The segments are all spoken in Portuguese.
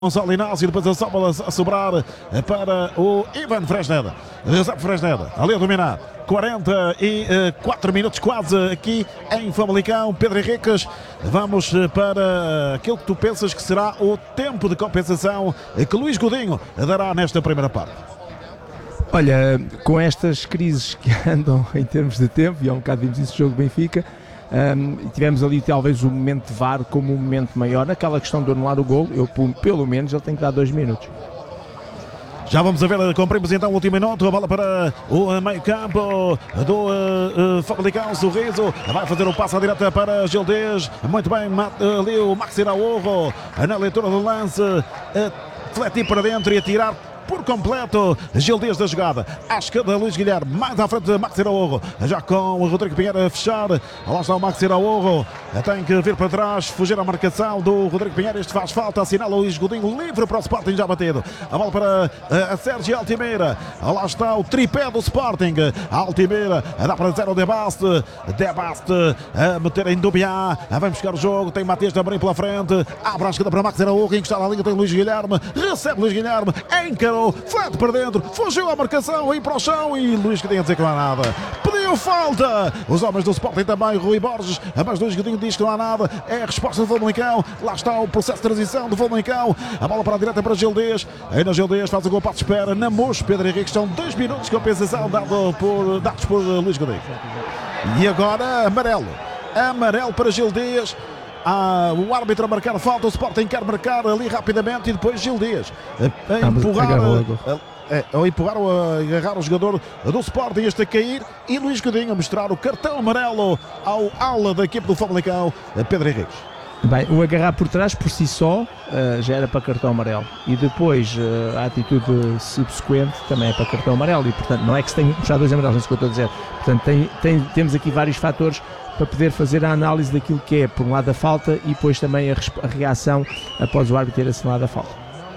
Gonçalo Inácio, depois a bola a sobrar para o Ivan Fresneda. José Fresneda, ali a dominar. 44 minutos quase aqui em Famalicão. Pedro Henriques, vamos para aquilo que tu pensas que será o tempo de compensação que Luís Godinho dará nesta primeira parte. Olha, com estas crises que andam em termos de tempo, e há um bocado vimos isso no jogo do Benfica, tivemos ali talvez o momento de VAR como um momento maior. Naquela questão de anular o gol, pelo menos ele tem que dar 2 minutos. Já vamos a ver, cumprimos então o último minuto, a bola para o meio campo do Famalicão. Sorriso, vai fazer o passo à direita para Gildés, muito bem, ali o Maxi Araújo, na leitura do lance, fletir para dentro e atirar por completo Gildés da jogada. À esquerda Luís Guilherme, mais à frente Maxi Araújo, já com o Rodrigo Pinheiro a fechar. Lá está o Maxi Araújo, tem que vir para trás, fugir à marcação do Rodrigo Pinheiro. Este faz falta, assinala o Luís Godinho, livre para o Sporting, já batido. A bola para a Sérgio Altimeira. Lá está o tripé do Sporting. Altimeira, dá para 0 Debaste a meter em Dubiá, vai buscar o jogo, tem Matias também pela frente, abre a esquerda para Maxi Araújo, encostar na linha tem Luís Guilherme, recebe Luís Guilherme, encarou, flete para dentro, fugiu à marcação, e para o chão, e Luís Godinho a dizer que não há nada. Pediu falta! Os homens do Sporting também, Rui Borges, mas Luís Godinho diz que não há nada. É a resposta do Famalicão. Lá está o processo de transição do Famalicão. A bola para a direita para Gildés. Ainda Gildés faz o gol para a espera. Na Mocho, Pedro Henrique, são 2 minutos de compensação dados por Luís Godinho. E agora amarelo. Amarelo para Gildés. O árbitro a marcar falta, o Sporting quer marcar ali rapidamente e depois Gildés a empurrar ou a agarrar o jogador do Sporting, este a cair, e Luís Godinho a mostrar o cartão amarelo ao ala da equipe do Famalicão, Pedro Henriques. Bem, o agarrar por trás por si só já era para cartão amarelo, e depois a atitude subsequente também é para cartão amarelo, e portanto não é que se tenha puxado 2 amarelos, não sei o que eu estou a dizer. Portanto temos aqui vários fatores para poder fazer a análise daquilo que é, por um lado, a falta, e depois também a reação após o árbitro ter assinalado a falta.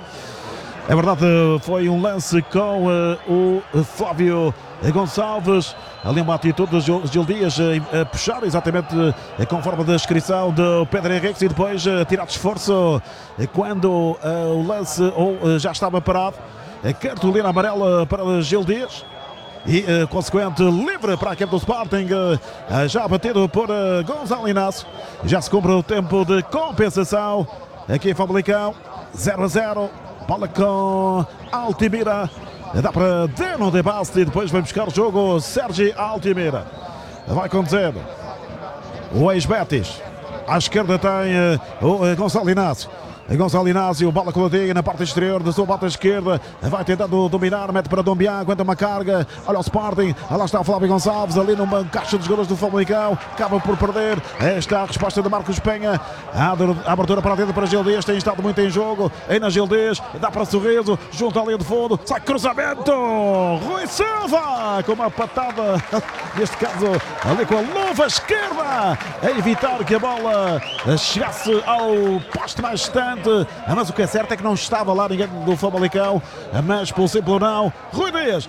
É verdade, foi um lance com o Flávio Gonçalves, ali uma atitude de Gildés a puxar, exatamente conforme a descrição do Pedro Henriques, e depois tirar de esforço quando o lance já estava parado. Cartolina amarela para Gildés. E consequente livre para a equipe do Sporting, já batido por Gonçalo Inácio. Já se cumpre o tempo de compensação aqui em Famalicão, 0-0, bola com Altimeira, dá para Deno Debaste, e depois vai buscar o jogo Sérgio Altimeira. Vai conduzir o ex-Betis, à esquerda tem o Gonçalo Inácio. Gonçalo Inácio, bola coladinha na parte exterior da sua bota esquerda, vai tentando dominar, mete para Dombiá, aguenta uma carga, olha o Sporting, lá está o Flávio Gonçalves, ali numa caixa de jogadores do Famalicão, acaba por perder. Esta é a resposta de Marcos Penha, a abertura para dentro para Gildés, tem estado muito em jogo, aí na Gildés, dá para Sorriso, junto à linha de fundo, sai cruzamento, Rui Silva, com uma patada, neste caso ali com a luva esquerda, a evitar que a bola chegasse ao poste mais distante. Mas o que é certo é que não estava lá ninguém do Famalicão, mas pelo simples não, Rui Dias,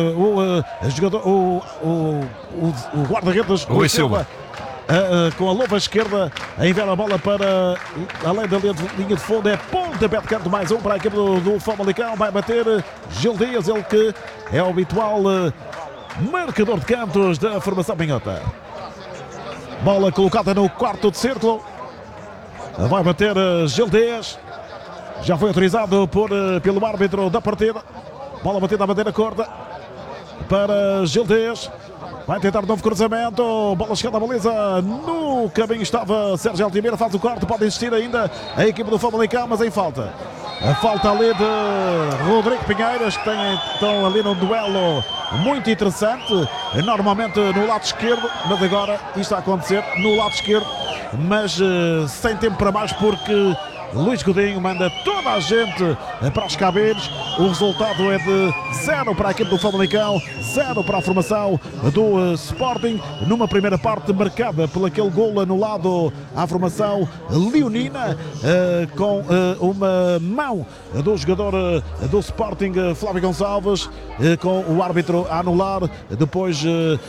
o guarda-redes Rui Silva, com a luva esquerda a enviar a bola para além da linha de fundo, é pontapé de canto, mais um para a equipe do Famalicão, vai bater Gildés, ele que é o habitual marcador de cantos da formação pinhota. Bola colocada no quarto de círculo, vai bater Gildés, já foi autorizado pelo árbitro da partida. Bola batida à bandeira curta para Gildés, vai tentar novo cruzamento, bola chegada à baliza, no caminho estava Sérgio Altimeira, faz o corte, pode existir ainda a equipe do Famalicão, mas em falta. A falta ali de Rodrigo Pinheiros, que estão ali num duelo muito interessante, normalmente no lado esquerdo, mas agora isto está a acontecer no lado esquerdo, mas sem tempo para mais, porque Luís Godinho manda toda a gente para as cabines. O resultado é de 0 para a equipe do Famalicão, 0 para a formação do Sporting, numa primeira parte marcada por aquele gol anulado à formação leonina, com uma mão do jogador do Sporting, Flávio Gonçalves, com o árbitro a anular depois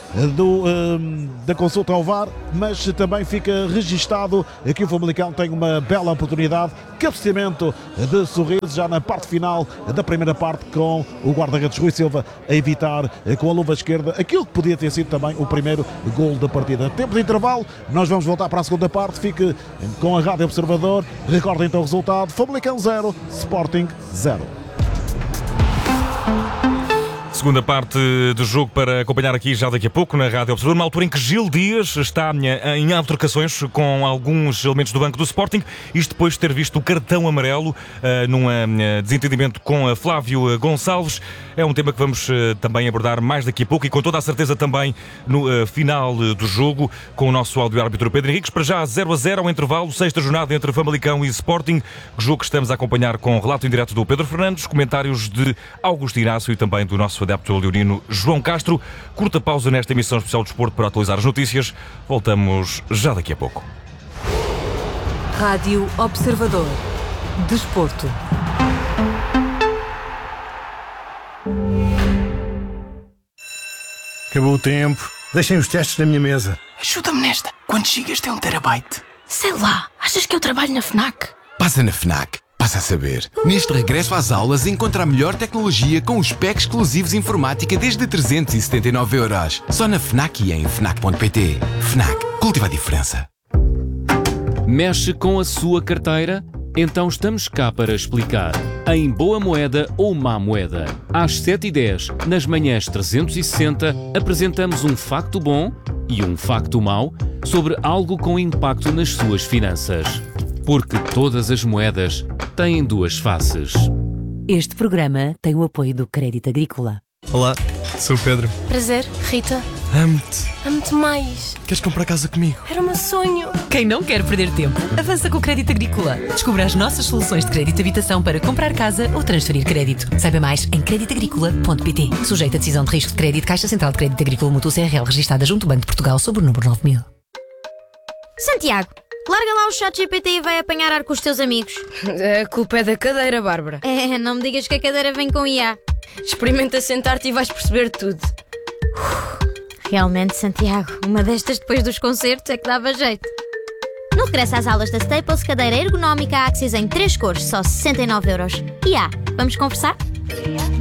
da consulta ao VAR, mas também fica registado que o Famalicão tem uma bela oportunidade cabeceamento de Sorriso, já na parte final da primeira parte, com o guarda-redes Rui Silva a evitar com a luva esquerda aquilo que podia ter sido também o primeiro gol da partida. Tempo de intervalo, nós vamos voltar para a segunda parte. Fique com a Rádio Observador. Recordem então o resultado: Famalicão 0, Sporting 0. Segunda parte do jogo para acompanhar aqui já daqui a pouco na Rádio Observador, numa altura em que Gil Dias está em altercações com alguns elementos do banco do Sporting, isto depois de ter visto o cartão amarelo num desentendimento com Flávio Gonçalves. É um tema que vamos também abordar mais daqui a pouco e com toda a certeza também no final do jogo com o nosso áudio-árbitro Pedro Henriques. Para já 0-0 ao intervalo, sexta jornada entre Famalicão e Sporting, jogo que estamos a acompanhar com o relato em direto do Pedro Fernandes, comentários de Augusto Inácio e também do nosso adepto leonino João Castro. Curta pausa nesta emissão especial de desporto para atualizar as notícias. Voltamos já daqui a pouco. Rádio Observador. Desporto. Acabou o tempo. Deixem os testes na minha mesa. Ajuda-me nesta. Quantos gigas tem 1 terabyte? Sei lá, achas que eu trabalho na FNAC? Passa na FNAC. Passa a saber. Neste regresso às aulas, encontra a melhor tecnologia com os packs exclusivos informática desde 379€. Só na FNAC e em FNAC.pt. FNAC. Cultiva a diferença. Mexe com a sua carteira? Então estamos cá para explicar. Em Boa Moeda ou Má Moeda. Às 7h10, nas manhãs 360, apresentamos um facto bom e um facto mau sobre algo com impacto nas suas finanças. Porque todas as moedas têm duas faces. Este programa tem o apoio do Crédito Agrícola. Olá, sou o Pedro. Prazer, Rita. Amo-te. Amo-te mais. Queres comprar casa comigo? Era o meu sonho. Quem não quer perder tempo, avança com o Crédito Agrícola. Descubra as nossas soluções de crédito de habitação para comprar casa ou transferir crédito. Saiba mais em creditagricola.pt. Sujeito a decisão de risco de crédito, Caixa Central de Crédito Agrícola Mútuo CRL, registada junto ao Banco de Portugal sob o número 9000. Santiago, larga lá o ChatGPT e vai apanhar ar com os teus amigos. A culpa é da cadeira, Bárbara. Não me digas que a cadeira vem com IA. Experimenta sentar-te e vais perceber tudo. Realmente, Santiago, uma destas depois dos concertos é que dava jeito. No regresso às aulas da Staples, cadeira ergonómica Axis em 3 cores, só 69€. IA, vamos conversar?